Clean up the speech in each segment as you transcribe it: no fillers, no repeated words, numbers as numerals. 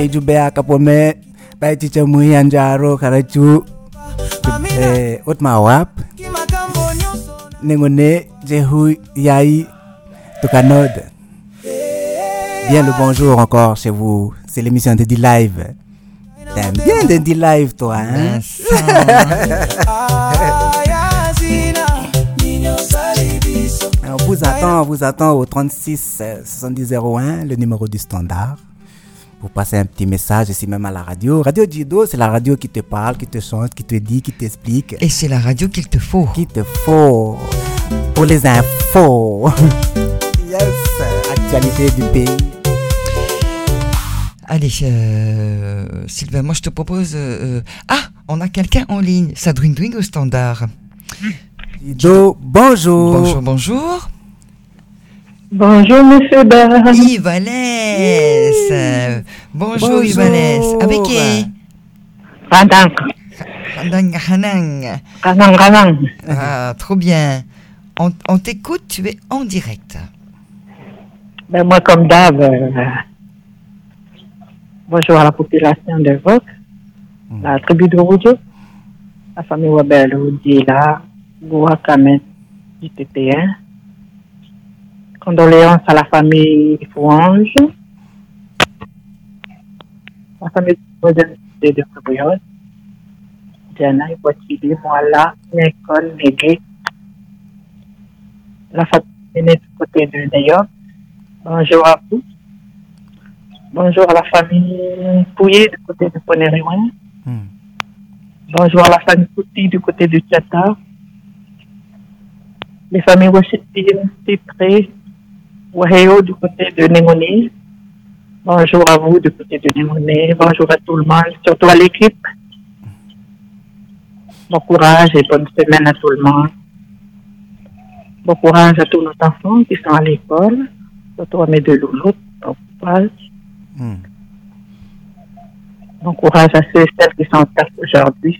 Jubea kapome bai chicha muyanjaro karaju otmawap nengone jehu yai tukanod. Bien le bonjour encore chez vous. C'est l'émission de D-Live. T'aimes bien de D-Live toi hein? On vous attend au 36 70 01, le numéro du standard, pour passer un petit message ici même à la radio. Radio Jido, c'est la radio qui te parle, qui te chante, qui te dit, qui t'explique. Et c'est la radio qu'il te faut. Qu'il te faut pour les infos. Yes, actualité du pays. Allez, Sylvain, moi je te propose... on a quelqu'un en ligne. Ça dwing au standard. Jido, bonjour. Bonjour. Bonjour, monsieur Bar. Ivalès. Bonjour, Ivalès. Avec qui? Hanang. Ah, trop bien. On t'écoute, tu es en direct. Ben, moi, comme d'hab, bonjour à la population de Vox, la tribu de Roudio, la famille Wabel, Oudila, Gouakamet, du TP1. Condoléances à la famille Fouange, la famille de Fabrios, Diana, Iwatili, Moala, Nekon, Négué, la famille du côté de Neyop. Bonjour à vous. Bonjour à la famille Pouillé du côté de Ponériouin. Bonjour à la famille Pouti du côté du Tchata. Les familles Washington, Titré, Waheo du côté de Némoné. Bonjour à vous du côté de Némoné. Bonjour à tout le monde, surtout à l'équipe. Bon courage et bonne semaine à tout le monde. Bon courage à tous nos enfants qui sont à l'école, surtout à mes deux loulous. Bon courage. Bon courage à ceux et celles qui sont en place aujourd'hui.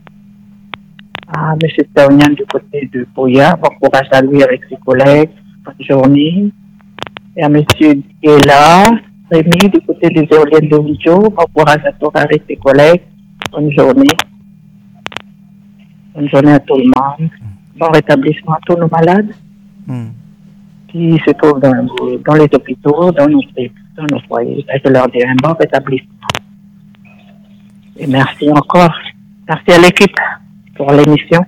À M. Taonian du côté de Poya. Bon courage à lui avec ses collègues. Bonne journée. Et à M. Diela, Rémi du côté des éoliennes de Ouidjo. Bon courage à toi avec tes collègues. Bonne journée. Bonne journée à tout le monde. Bon rétablissement à tous nos malades qui se trouvent dans les hôpitaux, dans nos foyers. Je leur dis un bon rétablissement. Et merci encore. Merci à l'équipe pour l'émission.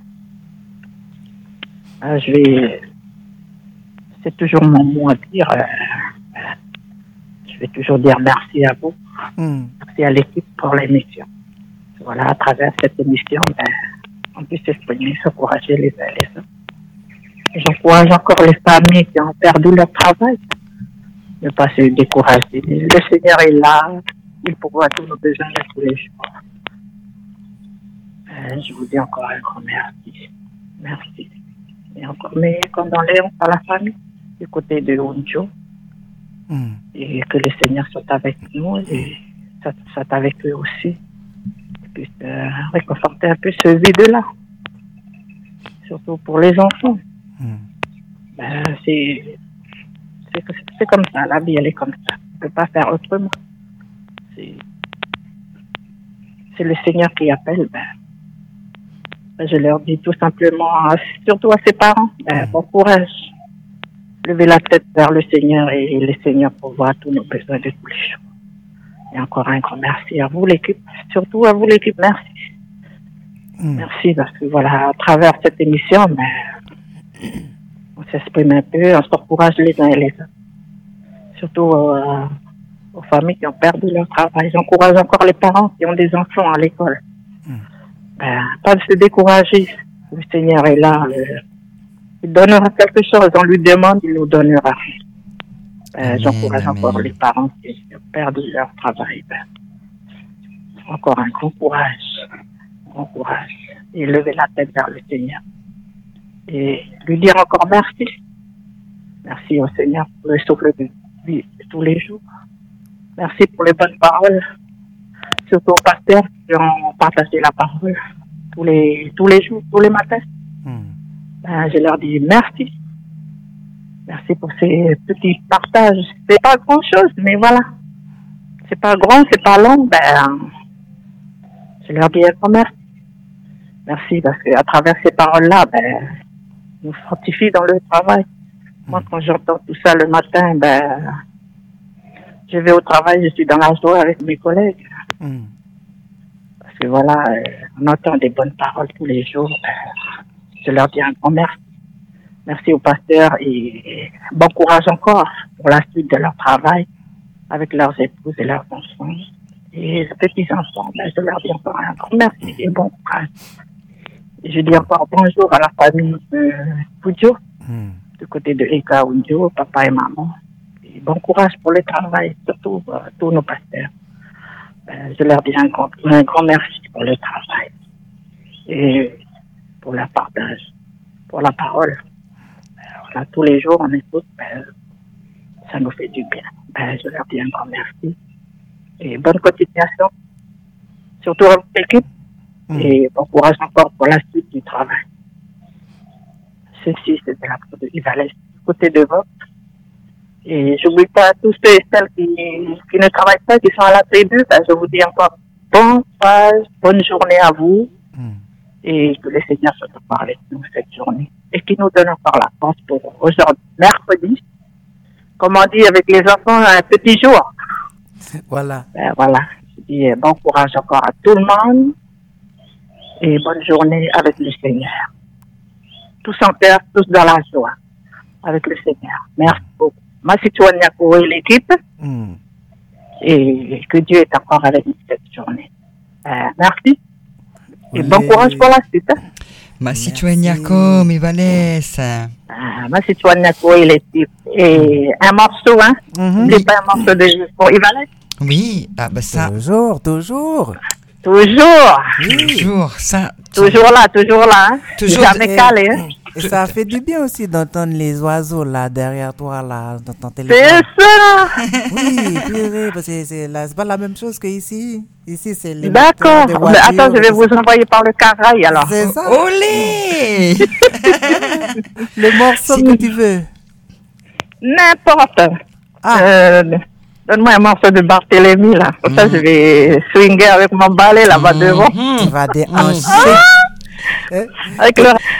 C'est toujours mon mot à dire. Je vais toujours dire merci à vous. Merci à l'équipe pour l'émission. Voilà, à travers cette émission, on peut s'exprimer, s'encourager les uns les autres. J'encourage encore les familles qui ont perdu leur travail. Ne pas se décourager. Le Seigneur est là. Il pourvoit tous nos besoins de tous les jours. Je vous dis encore un grand merci. Merci. Et encore mes condoléances à la famille du côté de Oudjo. Et que le Seigneur soit avec nous et soit avec eux aussi. Et puisse réconforter un peu ce vide-là. Surtout pour les enfants. C'est comme ça, la vie elle est comme ça. On ne peut pas faire autrement. C'est le Seigneur qui appelle. Je leur dis tout simplement, surtout à ses parents, bon courage. Levez la tête vers le Seigneur et le Seigneur pourvoit tous nos besoins de tous les jours. Et encore un grand merci à vous l'équipe, surtout à vous l'équipe, merci. Merci parce que voilà, à travers cette émission, on s'exprime un peu, on s'encourage les uns et les autres. Surtout aux familles qui ont perdu leur travail. J'encourage encore les parents qui ont des enfants à l'école. Pas de se décourager. Le Seigneur est là. Il donnera quelque chose. On lui demande, il nous donnera. J'encourage encore les parents qui ont perdu leur travail. Encore un grand courage. Bon courage. Et lever la tête vers le Seigneur. Et lui dire encore merci. Merci au Seigneur pour le souffle de vie de tous les jours. Merci pour les bonnes paroles. Surtout aux pasteurs qui ont partagé la parole tous les jours, tous les matins. Je leur dis merci. Merci pour ces petits partages. C'est pas grand chose, mais voilà. c'est pas grand, c'est pas long, je leur dis un grand merci. Merci, parce qu'à travers ces paroles-là, nous fortifient dans le travail. Moi, quand j'entends tout ça le matin, je vais au travail, je suis dans la joie avec mes collègues. Parce que voilà, on entend des bonnes paroles tous les jours. Je leur dis un grand merci. Merci au pasteur et bon courage encore pour la suite de leur travail avec leurs épouses et leurs enfants. Et les petits-enfants, je leur dis encore un grand merci et bon courage. Et je dis encore bonjour à la famille de Poudjo, du côté de Eka Oundio, papa et maman. Et bon courage pour le travail, surtout tous nos pasteurs. Je leur dis un grand merci pour le travail et pour le partage, pour la parole. Voilà, tous les jours, on écoute, ça nous fait du bien. Je leur dis un grand merci et bonne continuation, surtout à votre équipe. Et bon courage encore pour la suite du travail. Ceci, c'est de la part de Ivalès, du côté de Vox. Et j'oublie pas tous ceux et celles qui ne travaillent pas, qui sont à la tribu. Je vous dis encore bon courage, bonne journée à vous. Et que le Seigneur soit encore avec nous cette journée. Et qu'il nous donne encore la force pour aujourd'hui, mercredi. Comme on dit avec les enfants, un petit jour. Voilà. Voilà. Je dis bon courage encore à tout le monde. Et bonne journée avec le Seigneur. Tous en paix, tous dans la joie avec le Seigneur. Merci beaucoup. Merci Nyako et l'équipe. Et que Dieu est encore avec nous cette journée. Merci. Et bon courage pour la suite. Merci Nyako, mes Valès. Merci Nyako et l'équipe. Et un morceau, hein. N'oubliez pas un morceau de pour Ivalès. Oui, ça. Toujours. Toujours. Toujours, ça. Toujours là, hein. Toujours. Jamais calé, hein. Et ça fait du bien aussi d'entendre les oiseaux là derrière toi là dans ton téléphone. C'est ça. Oui, purée, parce que c'est pas la même chose que ici. Ici c'est les D'accord. moteurs de Mais voitures, attends, je vais vous envoyer par le caraï alors. C'est ça. Olé. Le morceau que tu veux. N'importe. Donne-moi un morceau de Barthélemy là. Comme ça, je vais swinger avec mon balai là-bas devant. Tu vas déhancher. Avec le